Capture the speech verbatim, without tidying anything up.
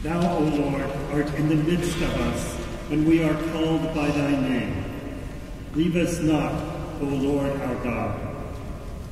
Thou, O Lord, art in the midst of us when we are called by thy name. Leave us not, O Lord our God.